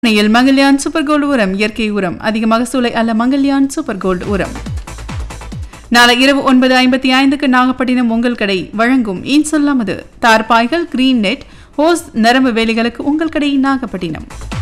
Mangalyaan super gold உரம் இயற்கை உரம் அதிக மகசூலை அல்ல மங்கல்யான் சூப்பர் கோல்டு உரம். நாளை இரவு 9:55 நாகப்பட்டினம் உங்கள் கடை வழங்கும் இன்சொல்லாமது தார்பாய்கள் கிரீன் நெட் ஹோஸ் நரம்பு வேலிகளுக்கு உங்கள் கடை நாகப்பட்டினம்.